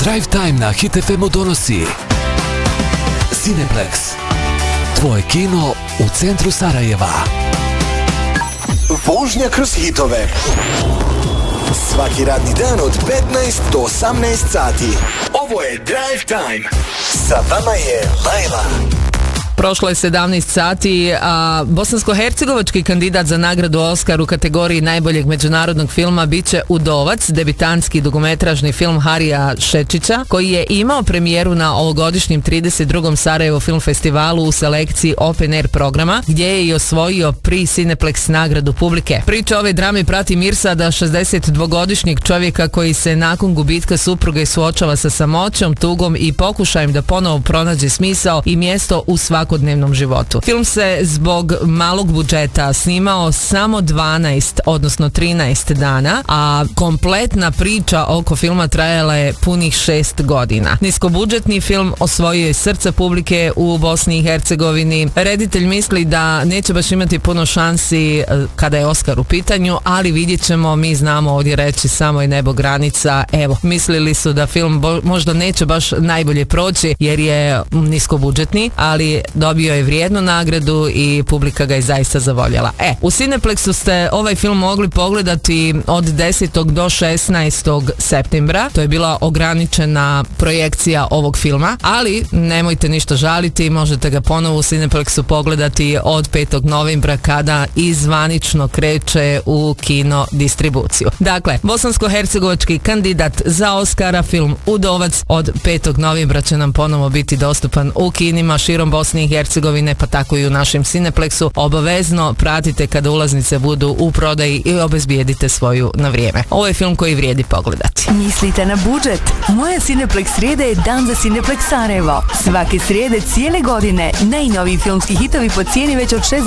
Drive Time na Hit FM-u donosi Cineplex, tvoje kino u centru Sarajeva. Vožnja kroz hitove. Svaki radni dan od 15 do 18 sati. Ovo je Drive Time. Sa vama je Lajla. Prošlo je 17 sati, a bosansko-hercegovački kandidat za nagradu Oscar u kategoriji najboljeg međunarodnog filma biće Udovac, debitanski dugometražni film Harija Šečića, koji je imao premijeru na ovogodišnjem 32. Sarajevo Film Festivalu u selekciji Open Air programa, gdje je i osvojio pri Cineplex nagradu publike. Priča ove drame prati Mirsada, 62-godišnjeg čovjeka koji se nakon gubitka supruge suočava sa samoćom, tugom i pokušajem da ponovo pronađe smisao i mjesto u svakodnevnom životu. Film se zbog malog budžeta snimao samo 12, odnosno 13 dana, a kompletna priča oko filma trajala je punih 6 godina. Niskobudžetni film osvojio je srca publike u Bosni i Hercegovini. Reditelj misli da neće baš imati puno šansi kada je Oscar u pitanju, ali vidjet ćemo, mi znamo ovdje reći samo je nebo granica. Evo, mislili su da film možda neće baš najbolje proći jer je niskobudžetni, ali dobio je vrijednu nagradu i publika ga je zaista zavoljela. U Cineplexu ste ovaj film mogli pogledati od 10. do 16. septembra. To je bila ograničena projekcija ovog filma, ali nemojte ništa žaliti, možete ga ponovo u Cineplexu pogledati od 5. novembra kada izvanično kreće u kino distribuciju. Dakle, bosansko-hercegovački kandidat za Oscara film Udovac od 5. novembra će nam ponovo biti dostupan u kinima širom Bosne i Hercegovine, pa tako i u našem Cineplexu. Obavezno pratite kada ulaznice budu u prodaji i obezbijedite svoju na vrijeme. Ovo je film koji vrijedi pogledati. Mislite na budžet? Moja Cineplex srijeda je dan za Cineplex Sarajevo. Svake srijede cijele godine najnoviji filmski hitovi po cijeni već od 6